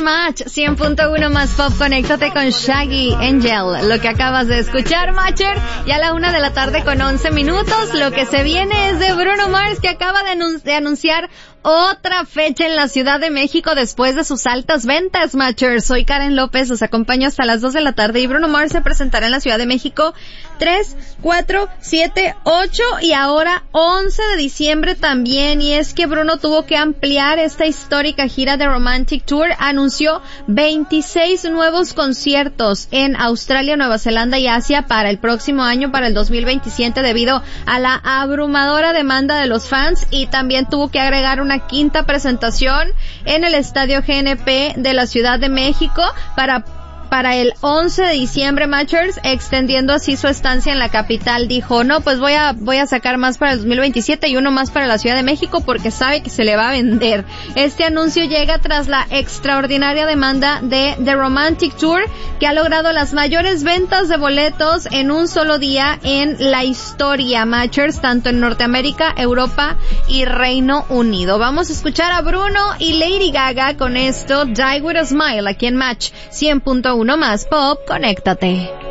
Match 100.1 más pop. Conéctate con Shaggy Angel. Lo que acabas de escuchar, Matcher, ya a la 1:11 p.m. Lo que se viene es de Bruno Mars, que acaba de anunciar otra fecha en la Ciudad de México después de sus altas ventas, Matchers. Soy Karen López, los acompaño hasta las 2 p.m. y Bruno Mars se presentará en la Ciudad de México 3, 4, 7, 8 y ahora 11 de diciembre también. Y es que Bruno tuvo que ampliar esta histórica gira de Romantic Tour. Anunció 26 nuevos conciertos en Australia, Nueva Zelanda y Asia para el próximo año, para el 2027, debido a la abrumadora demanda de los fans, y también tuvo que agregar una quinta presentación en el Estadio GNP de la Ciudad de México para el 11 de diciembre, Matchers, extendiendo así su estancia en la capital. Dijo, no, pues voy a sacar más para el 2027 y uno más para la Ciudad de México porque sabe que se le va a vender. Este anuncio llega tras la extraordinaria demanda de The Romantic Tour, que ha logrado las mayores ventas de boletos en un solo día en la historia, Matchers, tanto en Norteamérica, Europa y Reino Unido. Vamos a escuchar a Bruno y Lady Gaga con esto, Die With a Smile, aquí en Match 100.1 más pop. Conéctate.